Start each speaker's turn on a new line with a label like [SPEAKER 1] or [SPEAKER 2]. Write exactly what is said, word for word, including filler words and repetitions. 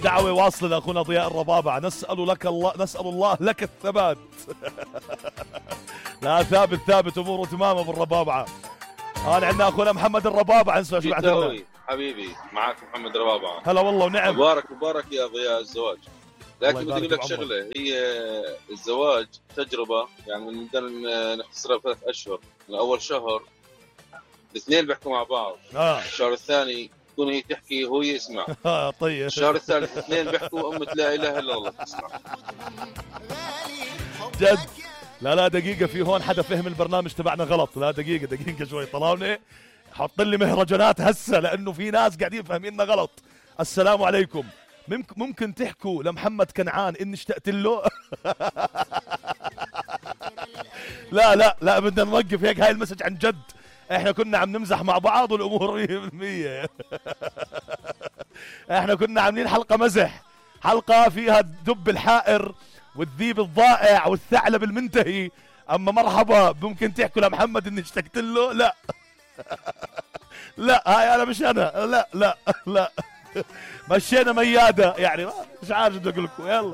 [SPEAKER 1] دعوة واصلة لأخونا ضياء الربابعة، نسأل لك الله نسأل الله لك الثبات. لا ثابت ثابت أموره تمام أبو الربابعة. هون عندنا أخونا محمد الربابعة، نسمع شو بعد لنا.
[SPEAKER 2] حبيبي معك محمد الربابعة.
[SPEAKER 1] هلا والله ونعم.
[SPEAKER 2] مبارك مبارك يا ضياء الزواج. لكن بدي أقول لك شغلة، هي الزواج تجربة يعني بدنا نختصرها ثلاث أشهر. من أول شهر الاثنين بيحكوا مع بعض.
[SPEAKER 1] آه.
[SPEAKER 2] الشهر الثاني تكون هي تحكي وهو يسمع.
[SPEAKER 1] آه طيب.
[SPEAKER 2] الشهر الثالث اثنين بيحكوا أمة لا إله إلا الله تسمع.
[SPEAKER 1] جد. لا لا دقيقة، في هون حدا فهم البرنامج تبعنا غلط. لا دقيقة دقيقة شوي، طلعوني حط لي مهرجانات هسه لأنه في ناس قاعدين فاهميننا غلط. السلام عليكم، ممكن ممكن تحكوا لمحمد كنعان إني اشتقت له. لا لا لا بدنا نوقف هيك، هاي المسج عن جد. احنا كنا عم نمزح مع بعض والامور مية بالمية. احنا كنا عاملين حلقة مزح، حلقة فيها الدب الحائر والذيب الضائع والثعلب المنتهي. اما مرحبا ممكن تحكوا لمحمد اني اشتقت له؟ لا. لا هاي انا مش انا، لا لا لا. مشينا ميادة يعني، مش عارف بدي اقول لكم. يلا